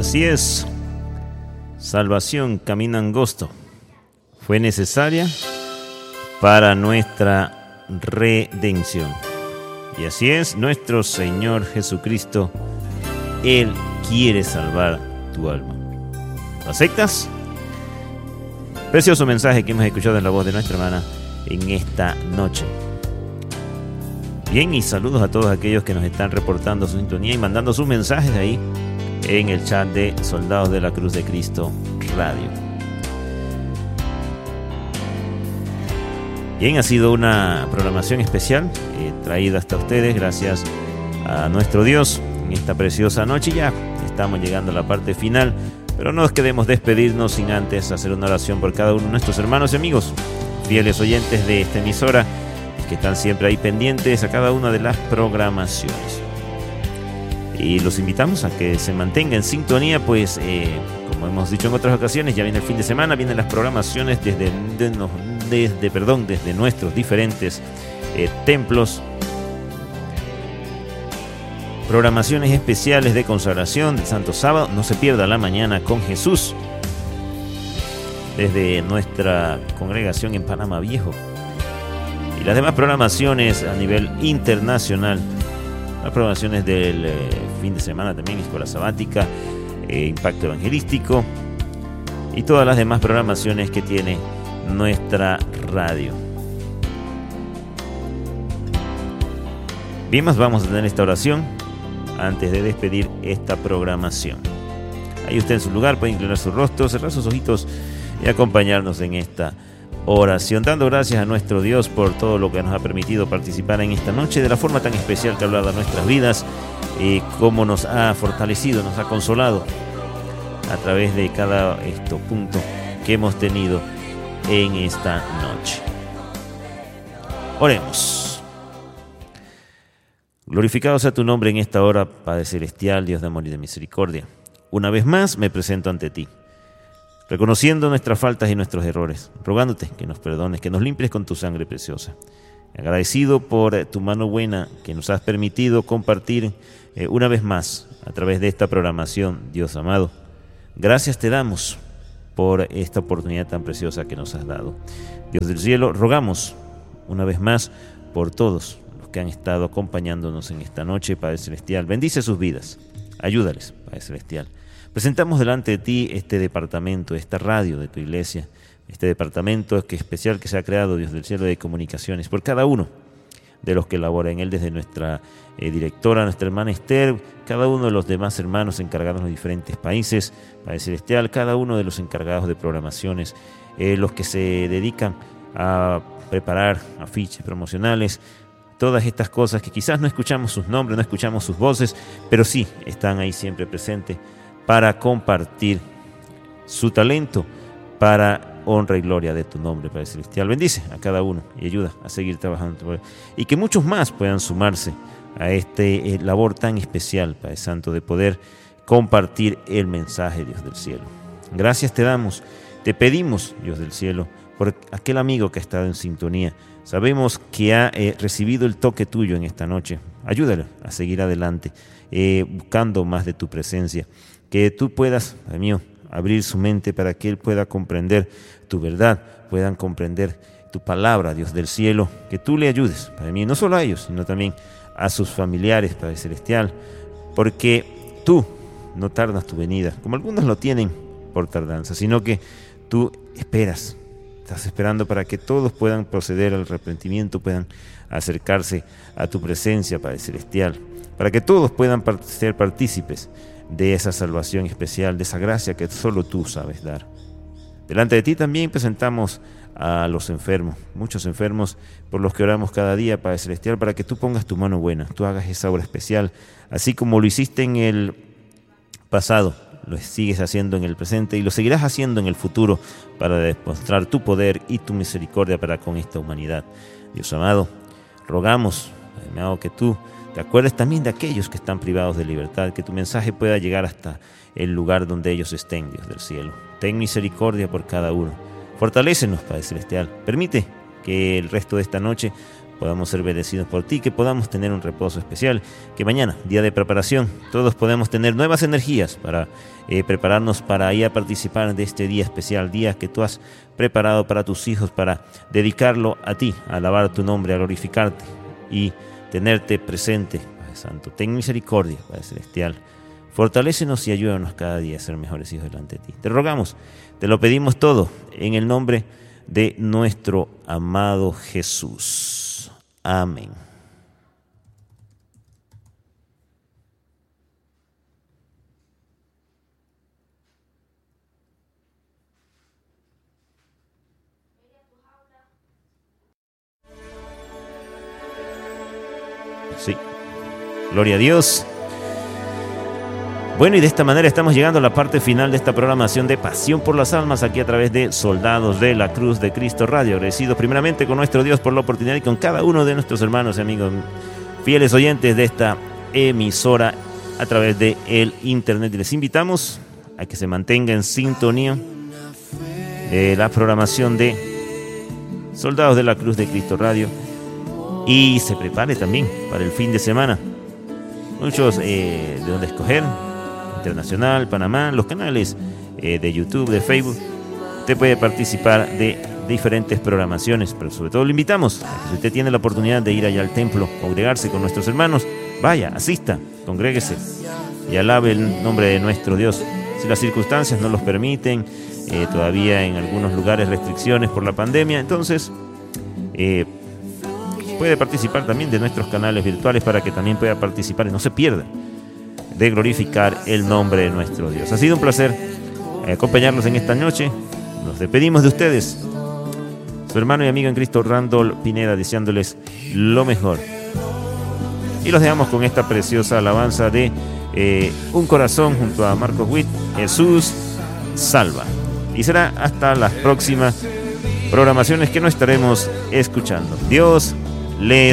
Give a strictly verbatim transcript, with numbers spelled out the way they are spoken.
Así es, salvación camino angosto fue necesaria para nuestra redención. Y así es, nuestro Señor Jesucristo, Él quiere salvar tu alma. ¿Lo aceptas? Precioso mensaje que hemos escuchado en la voz de nuestra hermana en esta noche. Bien, y saludos a todos aquellos que nos están reportando su sintonía y mandando sus mensajes ahí en el chat de Soldados de la Cruz de Cristo Radio. Bien, ha sido una programación especial eh, traída hasta ustedes gracias a nuestro Dios en esta preciosa noche. Ya estamos llegando a la parte final, pero no nos queremos despedirnos sin antes hacer una oración por cada uno de nuestros hermanos y amigos, fieles oyentes de esta emisora, que están siempre ahí pendientes a cada una de las programaciones. Y los invitamos a que se mantengan en sintonía, pues eh, como hemos dicho en otras ocasiones, ya viene el fin de semana, vienen las programaciones desde, de, desde, perdón, desde nuestros diferentes eh, templos. Programaciones especiales de consagración del Santo Sábado. No se pierda la mañana con Jesús desde nuestra congregación en Panamá Viejo. Y las demás programaciones a nivel internacional, las programaciones del eh, fin de semana también, Escuela Sabática, eh, Impacto Evangelístico y todas las demás programaciones que tiene nuestra radio. Bien, más vamos a tener esta oración antes de despedir esta programación. Ahí usted en su lugar puede inclinar su rostro, cerrar sus ojitos y acompañarnos en esta oración, dando gracias a nuestro Dios por todo lo que nos ha permitido participar en esta noche de la forma tan especial que ha hablado a nuestras vidas y cómo nos ha fortalecido, nos ha consolado a través de cada esto, punto que hemos tenido en esta noche. Oremos. Glorificado sea tu nombre en esta hora, Padre Celestial, Dios de amor y de misericordia. Una vez más me presento ante ti, reconociendo nuestras faltas y nuestros errores, rogándote que nos perdones, que nos limpies con tu sangre preciosa. Agradecido por tu mano buena que nos has permitido compartir eh, una vez más a través de esta programación, Dios amado. Gracias te damos por esta oportunidad tan preciosa que nos has dado. Dios del cielo, rogamos una vez más por todos los que han estado acompañándonos en esta noche, Padre Celestial. Bendice sus vidas, ayúdales, Padre Celestial. Presentamos delante de ti este departamento, esta radio de tu iglesia, este departamento que especial que se ha creado, Dios del cielo, de comunicaciones, por cada uno de los que labora en él, desde nuestra eh, directora, nuestra hermana Esther, cada uno de los demás hermanos encargados en los diferentes países, Padre Celestial, cada uno de los encargados de programaciones, eh, los que se dedican a preparar afiches promocionales, todas estas cosas que quizás no escuchamos sus nombres, no escuchamos sus voces, pero sí están ahí siempre presentes para compartir su talento para honra y gloria de tu nombre, Padre Celestial. Bendice a cada uno y ayuda a seguir trabajando. Y que muchos más puedan sumarse a este eh, labor tan especial, Padre Santo, de poder compartir el mensaje, Dios del cielo. Gracias te damos, te pedimos, Dios del cielo, por aquel amigo que ha estado en sintonía. Sabemos que ha eh, recibido el toque tuyo en esta noche. Ayúdalo a seguir adelante, eh, buscando más de tu presencia. Que tú puedas, Padre mío, abrir su mente para que él pueda comprender tu verdad, puedan comprender tu palabra, Dios del cielo. Que tú le ayudes, Padre mío, no solo a ellos, sino también a sus familiares, Padre Celestial, porque tú no tardas tu venida, como algunos lo tienen por tardanza, sino que tú esperas, estás esperando para que todos puedan proceder al arrepentimiento, puedan acercarse a tu presencia, Padre Celestial, para que todos puedan ser partícipes de esa salvación especial, de esa gracia que solo tú sabes dar. Delante de ti también presentamos a los enfermos, muchos enfermos por los que oramos cada día, Padre Celestial, para que tú pongas tu mano buena, tú hagas esa obra especial, así como lo hiciste en el pasado, lo sigues haciendo en el presente y lo seguirás haciendo en el futuro para demostrar tu poder y tu misericordia para con esta humanidad. Dios amado, rogamos, Padre amado, que tú te acuerdes también de aquellos que están privados de libertad, que tu mensaje pueda llegar hasta el lugar donde ellos estén, Dios del cielo. Ten misericordia por cada uno. Fortalécenos, Padre Celestial. Permite que el resto de esta noche podamos ser bendecidos por ti, que podamos tener un reposo especial, que mañana, día de preparación, todos podemos tener nuevas energías para eh, prepararnos para ir a participar de este día especial, día que tú has preparado para tus hijos, para dedicarlo a ti, a alabar tu nombre, a glorificarte y tenerte presente, Padre Santo. Ten misericordia, Padre Celestial. Fortalécenos y ayúdanos cada día a ser mejores hijos delante de ti. Te rogamos, te lo pedimos todo en el nombre de nuestro amado Jesús. Amén. Sí, gloria a Dios. Bueno, y de esta manera estamos llegando a la parte final de esta programación de Pasión por las Almas, aquí a través de Soldados de la Cruz de Cristo Radio. Agradecidos primeramente con nuestro Dios por la oportunidad y con cada uno de nuestros hermanos y amigos, fieles oyentes de esta emisora a través de el internet. Y les invitamos a que se mantenga en sintonía de la programación de Soldados de la Cruz de Cristo Radio y se prepare también para el fin de semana. Muchos eh, de donde escoger: Internacional, Panamá, los canales eh, de YouTube, de Facebook. Usted puede participar de diferentes programaciones, pero sobre todo le invitamos a que si usted tiene la oportunidad de ir allá al templo, congregarse con nuestros hermanos, vaya, asista, congréguese y alabe el nombre de nuestro Dios. Si las circunstancias no los permiten, eh, todavía en algunos lugares restricciones por la pandemia, entonces eh, puede participar también de nuestros canales virtuales para que también pueda participar y no se pierda de glorificar el nombre de nuestro Dios. Ha sido un placer acompañarlos en esta noche. Nos despedimos de ustedes, su hermano y amigo en Cristo Randall Pineda, deseándoles lo mejor. Y los dejamos con esta preciosa alabanza de eh, Un Corazón junto a Marcos Witt, Jesús Salva. Y será hasta las próximas programaciones que nos estaremos escuchando. Dios les